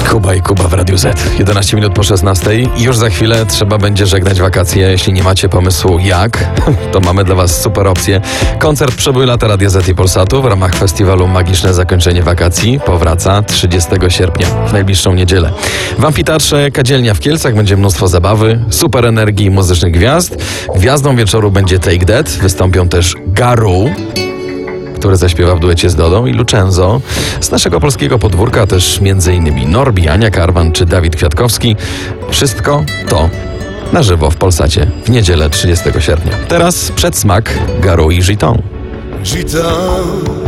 Kuba i Kuba w Radiu Z. 11 minut po 16. I już za chwilę trzeba będzie żegnać wakacje. Jeśli nie macie pomysłu jak, to mamy dla Was super opcję. Koncert Przebój lata Radia Z i Polsatu w ramach festiwalu Magiczne Zakończenie Wakacji powraca 30 sierpnia, w najbliższą niedzielę. W Amfiteatrze Kadzielnia w Kielcach będzie mnóstwo zabawy, super energii i muzycznych gwiazd. Gwiazdą wieczoru będzie Take That. Wystąpią też Garu, który zaśpiewa w duecie z Dodą, i Lucenzo. Z naszego polskiego podwórka też m.in. Norbi, Ania Karwan czy Dawid Kwiatkowski. Wszystko to na żywo w Polsacie w niedzielę 30 sierpnia. Teraz przedsmak Garu i Giton. Gitan.